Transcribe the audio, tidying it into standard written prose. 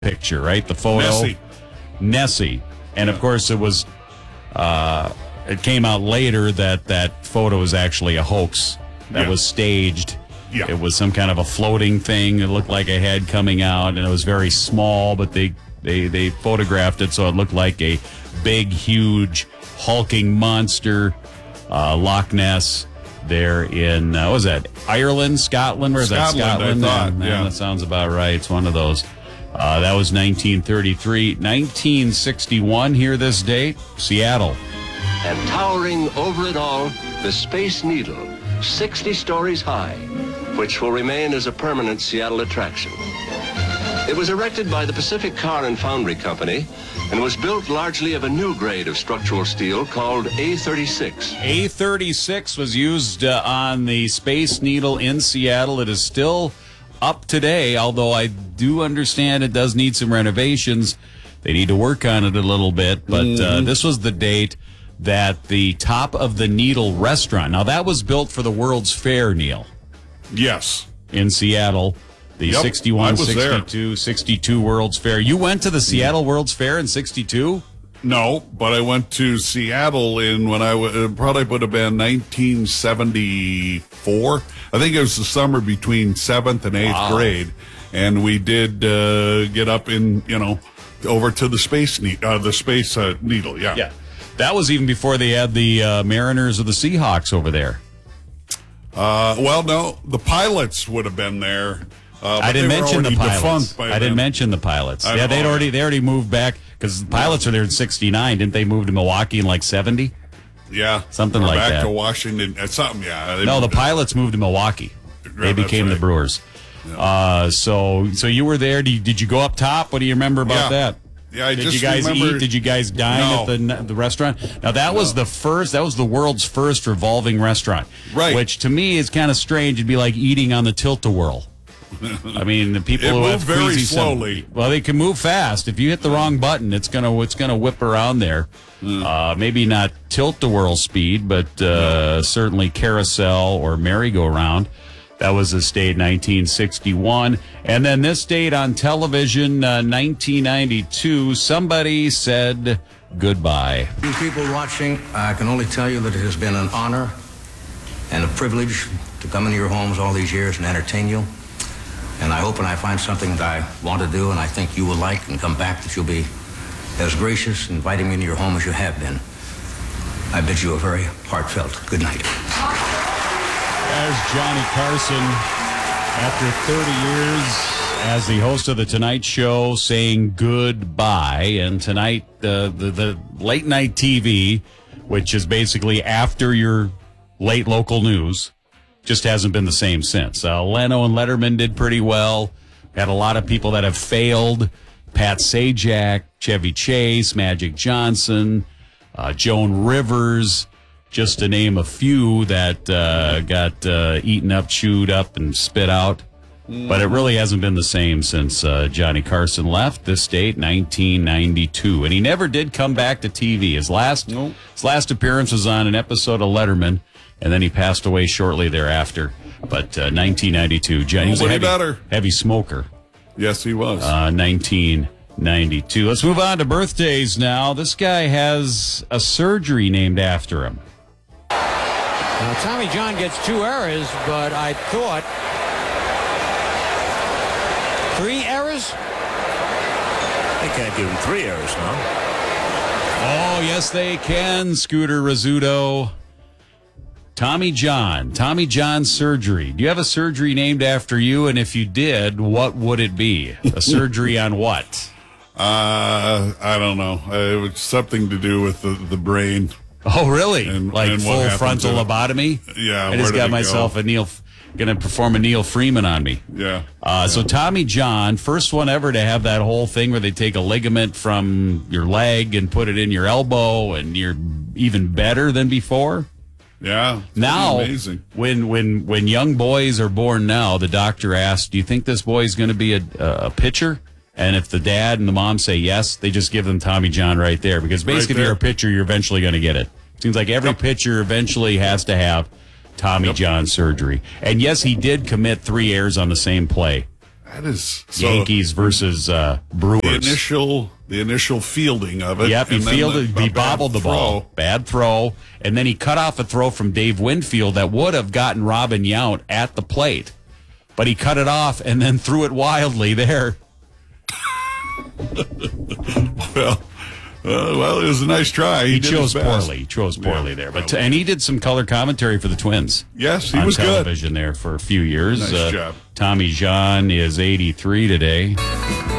picture, right? The photo. Nessie. And, of course, it was... it came out later that photo was actually a hoax that was staged. Yeah. It was some kind of a floating thing. It looked like a head coming out, and it was very small, but they photographed it so it looked like a big, huge, hulking monster, Loch Ness, there in, what was that, Ireland, Scotland? Where's that, Scotland? I thought, yeah, that sounds about right. It's one of those. That was 1933. 1961, hear this date, Seattle. And towering over it all, the Space Needle, 60 stories high, which will remain as a permanent Seattle attraction. It was erected by the Pacific Car and Foundry Company and was built largely of a new grade of structural steel called A36. A36 was used on the Space Needle in Seattle. It is still up today, although I do understand it does need some renovations. They need to work on it a little bit, but this was the date that the Top of the Needle restaurant, now that was built for the World's Fair, Neil. Yes. In Seattle. The 61, 62, 62 World's Fair. You went to the Seattle World's Fair in 62? No, but I went to Seattle when it probably would have been 1974. I think it was the summer between 7th and 8th grade. And we did get up over to the Space Needle, yeah. Yeah. That was even before they had the Mariners or the Seahawks over there. Well, no, the pilots would have been there. I didn't mention the pilots. I didn't mention the pilots. Yeah, they already moved back because the pilots were there in 69. Didn't they move to Milwaukee in like 70? Yeah, something like that. Back to Washington, something. Yeah. No, the pilots moved to Milwaukee. They became the Brewers. Yeah. So you were there. Did you go up top? What do you remember about that? Yeah, Did you guys eat? Did you guys dine at the restaurant? Now that was the first. That was the world's first revolving restaurant. Right. Which to me is kind of strange. It'd be like eating on the Tilt-A-Whirl. I mean, the people who have very slowly. Well, they can move fast. If you hit the wrong button, it's gonna whip around there. Maybe not Tilt-A-Whirl speed, but certainly carousel or merry-go-round. That was a date 1961. And then this date on television, 1992, somebody said goodbye. You people watching, I can only tell you that it has been an honor and a privilege to come into your homes all these years and entertain you. And I hope when I find something that I want to do and I think you will like and come back, that you'll be as gracious in inviting me into your home as you have been. I bid you a very heartfelt good night. There's Johnny Carson, after 30 years as the host of The Tonight Show, saying goodbye. And tonight, the late night TV, which is basically after your late local news, just hasn't been the same since. Leno and Letterman did pretty well. Had a lot of people that have failed. Pat Sajak, Chevy Chase, Magic Johnson, Joan Rivers, just to name a few that got eaten up, chewed up, and spit out. But it really hasn't been the same since Johnny Carson left this date, 1992. And he never did come back to TV. His last appearance was on an episode of Letterman, and then he passed away shortly thereafter. But 1992, Johnny was a heavy smoker. Yes, he was. 1992. Let's move on to birthdays now. This guy has a surgery named after him. Now, Tommy John gets 2 errors, but I thought 3 errors? They can't give him 3 errors, no? Oh, yes, they can, Scooter Rizzuto. Tommy John surgery. Do you have a surgery named after you? And if you did, what would it be? A surgery on what? I don't know. It was something to do with the brain. Oh, really? And full frontal lobotomy? Yeah. I just got myself going to perform a Neil Freeman on me. Yeah. So Tommy John, first one ever to have that whole thing where they take a ligament from your leg and put it in your elbow, and you're even better than before. Yeah. Now, amazing. When young boys are born now, the doctor asks, do you think this boy is going to be a pitcher? And if the dad and the mom say yes, they just give them Tommy John right there. Because basically, if you're a pitcher, you're eventually going to get it. Seems like every pitcher eventually has to have Tommy John surgery. And yes, he did commit 3 errors on the same play. That is so Yankees versus Brewers. the initial fielding of it. Yep, he and then fielded, he bobbled the ball. throw. Bad throw. And then he cut off a throw from Dave Winfield that would have gotten Robin Yount at the plate. But he cut it off and then threw it wildly there. Well, it was a nice try. He did chose his best. poorly. He chose poorly there. But and he did some color commentary for the Twins. Yes, he on was good. television there for a few years. Nice job. Tommy John is 83 today.